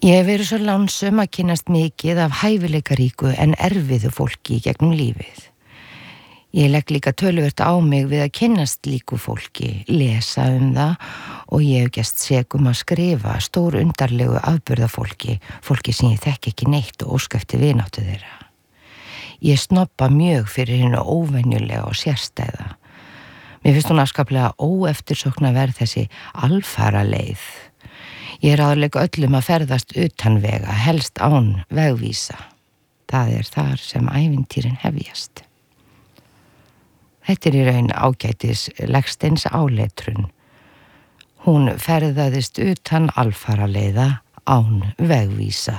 Ég hef verið svo lánsöm að kynnast mikið af hæfileikaríku en erfiðu fólki í gegnum lífið. Ég legg líka töluvert á mig við að kynnast líku fólki, lesa það og ég hef gest sek að skrifa stór undarlegu afburðafólki, fólki sem ég þekki ekki neitt og óska eftir vináttu þeirra. Ég snobba mjög fyrir hinu óvenjulega og sérstæða. Mér finnst hún afskaplega óeftirsóknarverð þessi alfaraleið. Ég ráðlegg öllum að ferðast utan vega, helst án vegvísa. Það þar sem ævintýrin hefjast. Þetta í raun ágætis Legsteins áletrun. Hún ferðaðist utan alfaraleiða án vegvísa.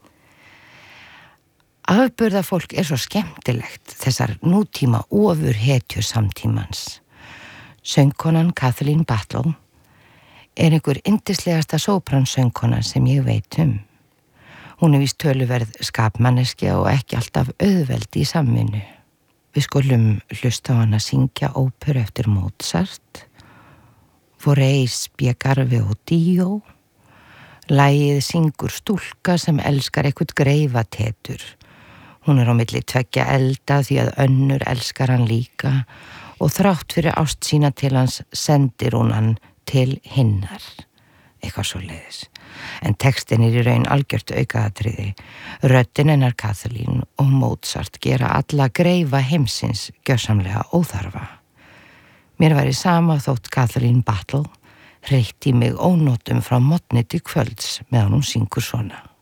Afburðafólk svo skemmtilegt, þessar nútíma ofurhetju samtímans. Söngkonan Kathleen Battle einhver yndislegasta sópransöngkona sem ég veit um. Hún víst töluverð skapmanneskja og ekki alltaf auðveld í samvinnu. Við skulum hlusta á hana syngja óperu eftir Mozart, Vorrei spiegare og Dio. Lagið syngur stúlka sem elskar eitthvað greifatetur. Hún á milli tveggja elda því að önnur elskar hann líka og þrátt fyrir ást sína til hans sendir hún hann til hinnar. Eitthvað svoleiðis. En textin í raun algjört aukaatriði. Röddin hennar Kathleen og Mozart gera alla greifa heimsins gjörsamlega óþarfa. Mér væri sama þótt Kathleen Battle hreytti mig ónotum frá morgni til kvölds meðan hún syngur svona.